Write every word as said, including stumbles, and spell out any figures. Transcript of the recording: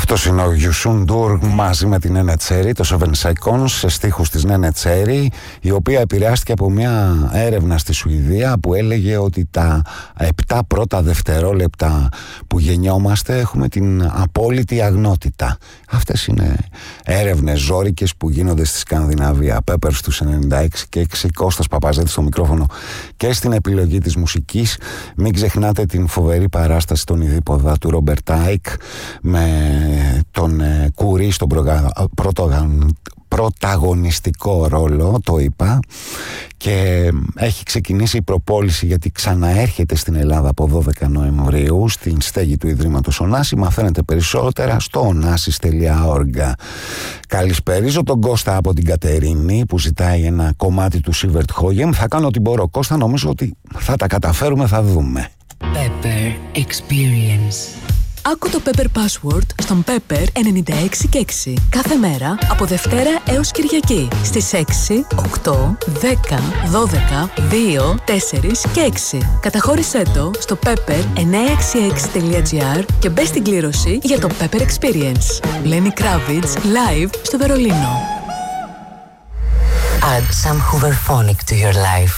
Αυτός είναι ο Γιουσούν Ντουρ μαζί με την Νένε Τσέρι, το Seven Seconds, σε στίχους της Νένε Τσέρι, η οποία επηρεάστηκε από μια έρευνα στη Σουηδία που έλεγε ότι τα επτά πρώτα δευτερόλεπτα που γεννιόμαστε έχουμε την απόλυτη αγνότητα. Αυτές είναι έρευνες ζόρικες που γίνονται στη Σκανδιναβία. Πέπερ στους ενενήντα έξι και έξι, Κώστας Παπαζέτης στο μικρόφωνο και στην επιλογή της μουσικής. Μην ξεχνάτε την φοβερή παράσταση των Ιδίποδα του Ρόμπερτ Άικ με τον ε, Κουρί στον προγα... πρωτογαν... πρωταγωνιστικό ρόλο, το είπα, και έχει ξεκινήσει η προπόληση γιατί ξαναέρχεται στην Ελλάδα από δώδεκα Νοεμβρίου στην στέγη του Ιδρύματος Ωνάση. Μαθαίνετε περισσότερα στο onassis τελεία org. Καλησπερίζω τον Κώστα από την Κατερίνη που ζητάει ένα κομμάτι του Σίβερτ Χόγεμ. Θα κάνω ό,τι μπορώ, Κώστα, νομίζω ότι θα τα καταφέρουμε, θα δούμε. Pepper Experience. Άκου το Pepper Password στον Pepper ενενήντα έξι και έξι. Κάθε μέρα από Δευτέρα έως Κυριακή στις έξι, οκτώ, δέκα, δώδεκα, δύο, τέσσερα και έξι. Καταχώρησέ το στο pepper εννιακόσια εξήντα έξι τελεία gr και μπες στην κλήρωση για το Pepper Experience. Lenny Kravitz live στο Βερολίνο. Add some Hooverphonic to your life.